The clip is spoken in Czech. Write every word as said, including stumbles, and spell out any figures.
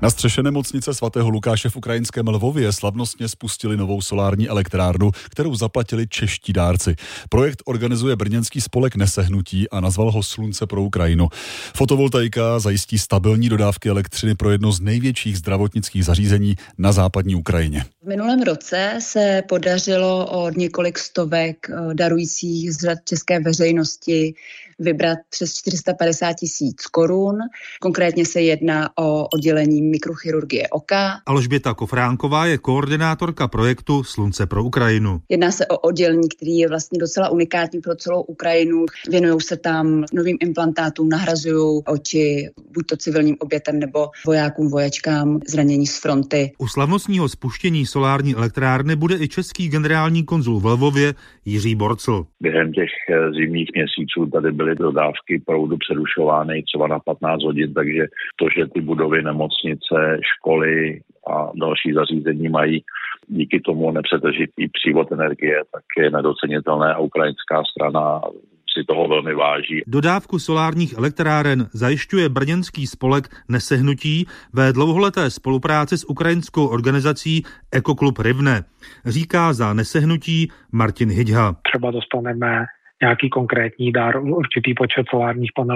Na střeše nemocnice svatého Lukáše v ukrajinském Lvově slavnostně spustili novou solární elektrárnu, kterou zaplatili čeští dárci. Projekt organizuje brněnský spolek Nesehnutí a nazval ho Slunce pro Ukrajinu. Fotovoltaika zajistí stabilní dodávky elektřiny pro jedno z největších zdravotnických zařízení na západní Ukrajině. V minulém roce se podařilo od několik stovek darujících z řad české veřejnosti vybrat přes čtyři sta padesát tisíc korun. Konkrétně se jedná o oddělení mikrochirurgie oka. Alžběta Kofránková je koordinátorka projektu Slunce pro Ukrajinu. Jedná se o oddělení, který je vlastně docela unikátní pro celou Ukrajinu. Věnují se tam novým implantátům, nahrazují oči buď to civilním obětem nebo vojákům, vojačkám zranění z fronty. U slavnostního spuštění solární elektrárny bude i český generální konzul v Lvově Jiří Borcl. Během těch zimních měsíců tady byly dodávky proudu přerušovány třeba na patnáct hodin, takže to, že ty budovy, nemocnice, školy a další zařízení mají díky tomu nepřetržitý přívod energie, tak je nedocenitelné a ukrajinská strana si toho velmi váží. Dodávku solárních elektráren zajišťuje brněnský spolek Nesehnutí ve dlouholeté spolupráci s ukrajinskou organizací Ekoklub Rivne. Říká za Nesehnutí Martin Hydha. Třeba dostaneme nějaký konkrétní dar, určitý počet solárních panelů